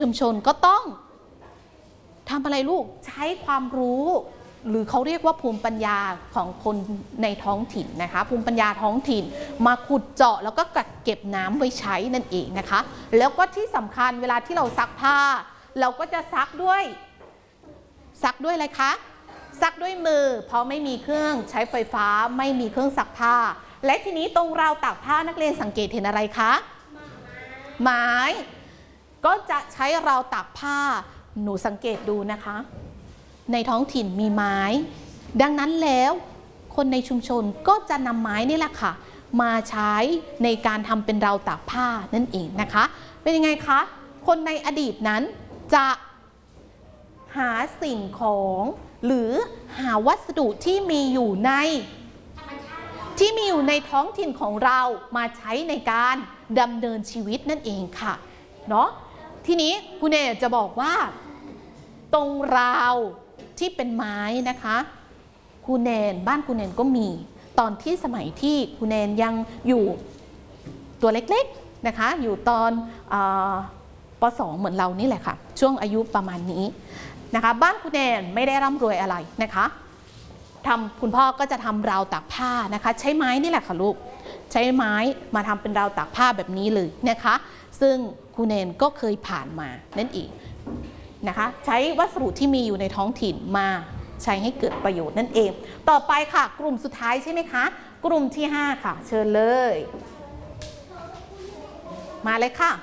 ชุมชนก็ต้องทำอะไรลูกใช้ความรู้หรือเขาเรียกว่าภูมิปัญญาของคนในท้องถิ่นนะคะภูมิปัญญาท้องถิ่นมาขุดเจาะแล้วก็กักเก็บน้ำไว้ใช้นั่นเองนะคะแล้วก็ที่สำคัญเวลาที่เราซักผ้าเราก็จะซักด้วยอะไรคะซักด้วยมือเพราะไม่มีเครื่องใช้ไฟฟ้าไม่มีเครื่องซักผ้าและทีนี้ตรงราวตากผ้านักเรียนสังเกตเห็นอะไรคะไม้ก็จะใช้ราวตากผ้าหนูสังเกตดูนะคะในท้องถิ่นมีไม้ดังนั้นแล้วคนในชุมชนก็จะนำไม้นี่แหละค่ะมาใช้ในการทำเป็นราวตากผ้านั่นเองนะคะเป็นยังไงคะคนในอดีตนั้นจะหาสิ่งของหรือหาวัสดุที่มีอยู่ในท้องถิ่นของเรามาใช้ในการดำเนินชีวิตนั่นเองค่ะเนาะทีนี้คุณเนยจะบอกว่าตรงราวที่เป็นไม้นะคะคุณเนนบ้านคุณเนนก็มีตอนที่สมัยที่คุณเนนยังอยู่ตัวเล็กๆนะคะอยู่ตอนป.2 เหมือนเรานี่แหละค่ะช่วงอายุประมาณนี้นะคะบ้านคุณเนนไม่ได้ร่ำรวยอะไรนะคะคุณพ่อก็จะทำราวตากผ้านะคะใช้ไม้นี่แหละค่ะลูกใช้ไม้มาทำเป็นราวตากผ้าแบบนี้เลยนะคะซึ่งคุณเนนก็เคยผ่านมานั่นเองนะคะใช้วัสดุที่มีอยู่ในท้องถิ่นมาใช้ให้เกิดประโยชน์นั่นเองต่อไปค่ะกลุ่มสุดท้ายใช่ไหมคะกลุ่มที่5ค่ะเชิญเลยมาเลยค่ะ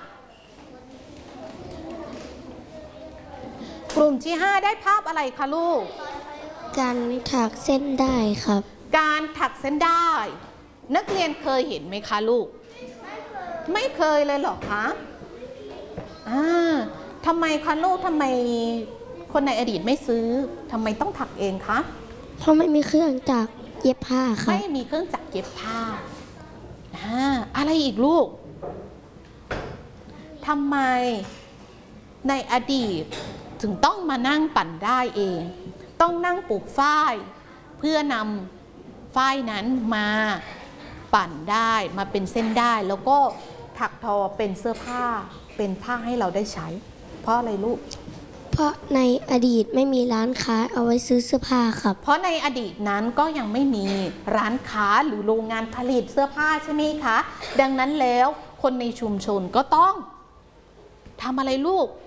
กลุ่มที่5ได้ภาพอะไรคะลูกการถักเส้นได้ครับการถักเส้นได้นักเรียนเคยเห็นไหมคะลูกไม่เคยเลยเหรอคะทำไมคะลูกทำไมคนในอดีตไม่ซื้อทำไมต้องถักเองคะเพราะไม่มีเครื่องจักรเย็บผ้าค่ะไม่มีเครื่องจักรเย็บผ้าอะไรอีกลูกทำไมในอดีตถึงต้องมานั่งปั่นได้เองต้องนั่งปลูกฝ้ายเพื่อนำฝ้ายนั้นมาปั่นได้มาเป็นเส้นได้แล้วก็ถักทอเป็นเสื้อผ้าเป็นผ้าให้เราได้ใช้เพราะอะไรลูกเพราะในอดีตไม่มีร้านค้าเอาไว้ซื้อเสื้อผ้าครับเพราะในอดีตนั้นก็ยังไม่มีร้านค้าหรือโรงงานผลิตเสื้อผ้าใช่ไหมคะดังนั้นแล้วคนในชุมชนก็ต้องทำอะไรลูก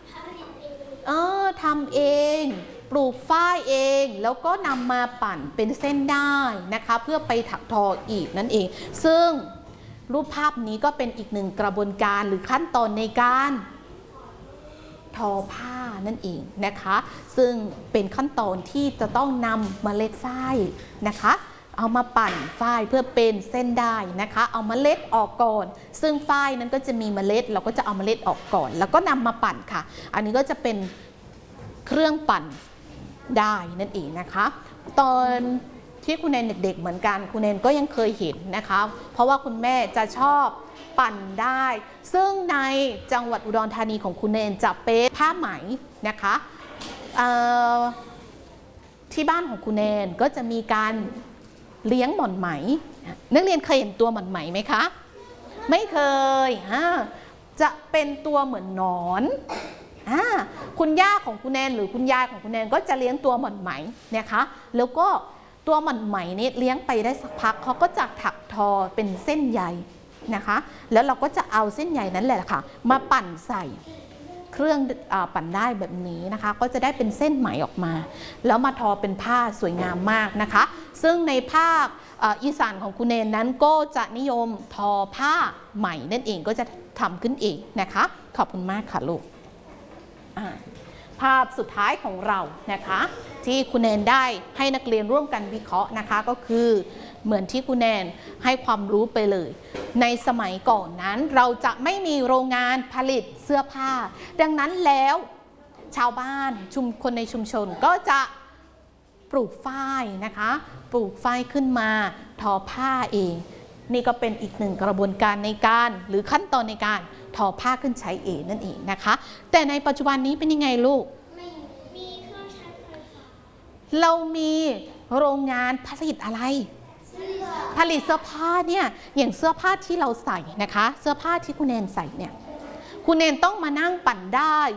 ทำเองปลูกฝ้ายเองแล้วก็นำมาปั่นเป็นเส้นได้นะคะเพื่อไปถักทออีกนั่นเองซึ่งรูปภาพนี้ก็เป็นอีกหนึ่งกระบวนการหรือขั้นตอนในการทอผ้านั่นเองนะคะซึ่งเป็นขั้นตอนที่จะต้องนำเมล็ดฝ้ายนะคะเอามาปั่นฝ้ายเพื่อเป็นเส้นได้นะคะเอาเมล็ดออกก่อนซึ่งฝ้ายนั้นก็จะมีเมล็ดเราก็จะเอาเมล็ดออกก่อนแล้วก็นำมาปั่นค่ะอันนี้ก็จะเป็นเครื่องปั่นได้นั่นเองนะคะตอนที่คุณแนนเด็กๆเหมือนกันคุณแนนก็ยังเคยเห็นนะคะเพราะว่าคุณแม่จะชอบปั่นได้ซึ่งในจังหวัดอุดรธานีของคุณแนนจะเป็นผ้าไหมนะคะที่บ้านของคุณแนนก็จะมีการเลี้ยงหม่อนไหมนักเรียนเคยเห็นตัวหม่อนไหมไหมคะไม่เคยจะเป็นตัวเหมือนหนอนคุณย่าของคุณแนนหรือคุณยายของคุณแนนก็จะเลี้ยงตัวหม่อนไหมนะคะแล้วก็ตัวหม่อนไหมนี้เลี้ยงไปได้สักพักเขาก็จะถักทอเป็นเส้นใยนะคะแล้วเราก็จะเอาเส้นใยนั้นแหละค่ะมาปั่นใส่เครื่องปั่นได้แบบนี้นะคะก็จะได้เป็นเส้นไหมออกมาแล้วมาทอเป็นผ้าสวยงามมากนะคะซึ่งในภาคอีสานของคุณเนนนั้นก็จะนิยมทอผ้าไหมนั่นเองก็จะทำขึ้นเองนะคะขอบคุณมากค่ะลูกภาพสุดท้ายของเรานะคะที่คุณแนนได้ให้นักเรียนร่วมกันวิเคราะห์นะคะก็คือเหมือนที่คุณแนนให้ความรู้ไปเลยในสมัยก่อนนั้นเราจะไม่มีโรงงานผลิตเสื้อผ้าดังนั้นแล้วชาวบ้านคนในชุมชนก็จะปลูกฝ้ายนะคะปลูกฝ้ายขึ้นมาทอผ้าเองนี่ก็เป็นอีกหนึ่งกระบวนการในการหรือขั้นตอนในการทอผ้าขึ้นใช้เองนั่นเองนะคะแต่ในปัจจุบันนี้เป็นยังไงลูกเรามีโรงงานผลิตอะไรผลิตเสื้อผ้าเนี่ยอย่างเสื้อผ้าที่เราใส่นะคะเสื้อผ้าที่คุณแนนใส่เนี่ยคุณเนนต้องมานั่งปั่นได้